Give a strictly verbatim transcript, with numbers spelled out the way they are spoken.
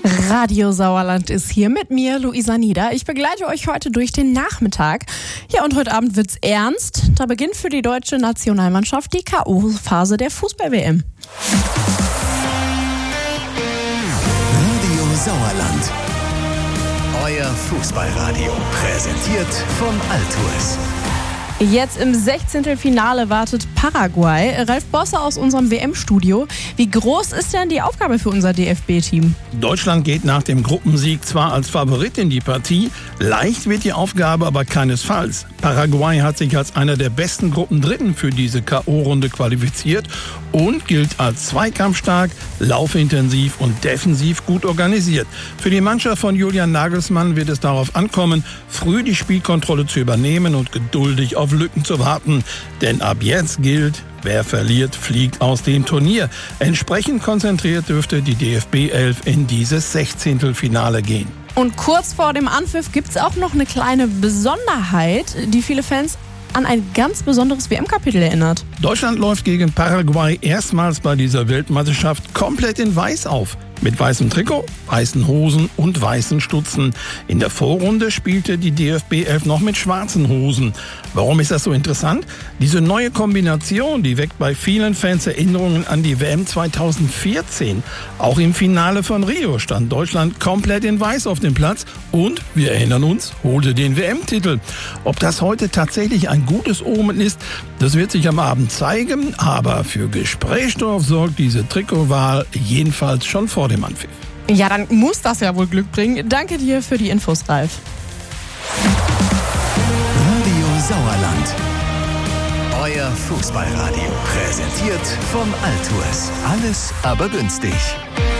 Radio Sauerland ist hier mit mir, Luisa Nieder. Ich begleite euch heute durch den Nachmittag. Ja, und heute Abend wird's ernst. Da beginnt für die deutsche Nationalmannschaft die K O-Phase der Fußball-W M. Radio Sauerland. Euer Fußballradio. Präsentiert von Altours. Jetzt im Sechzehntelfinale wartet Paraguay. Ralf Bosse aus unserem W M-Studio. Wie groß ist denn die Aufgabe für unser D F B-Team? Deutschland geht nach dem Gruppensieg zwar als Favorit in die Partie, leicht wird die Aufgabe aber keinesfalls. Paraguay hat sich als einer der besten Gruppendritten für diese K O-Runde qualifiziert und gilt als zweikampfstark, laufintensiv und defensiv gut organisiert. Für die Mannschaft von Julian Nagelsmann wird es darauf ankommen, früh die Spielkontrolle zu übernehmen und geduldig auf Lücken zu warten. Denn ab jetzt gilt, wer verliert, fliegt aus dem Turnier. Entsprechend konzentriert dürfte die D F B elf in dieses Sechzehntelfinale gehen. Und kurz vor dem Anpfiff gibt es auch noch eine kleine Besonderheit, die viele Fans an ein ganz besonderes W M-Kapitel erinnert. Deutschland läuft gegen Paraguay erstmals bei dieser Weltmeisterschaft komplett in Weiß auf. Mit weißem Trikot, weißen Hosen und weißen Stutzen. In der Vorrunde spielte die D F B elf noch mit schwarzen Hosen. Warum ist das so interessant? Diese neue Kombination, die weckt bei vielen Fans Erinnerungen an die W M zweitausendvierzehn. Auch im Finale von Rio stand Deutschland komplett in Weiß auf dem Platz und, wir erinnern uns, holte den W M-Titel. Ob das heute tatsächlich ein gutes Omen ist, das wird sich am Abend zeigen. Aber für Gesprächsstoff sorgt diese Trikotwahl jedenfalls schon vor dem Anpfiff. Ja, dann muss das ja wohl Glück bringen. Danke dir für die Infos, Ralf. Radio Sauerland. Euer Fußballradio. Präsentiert von Altours. Alles aber günstig.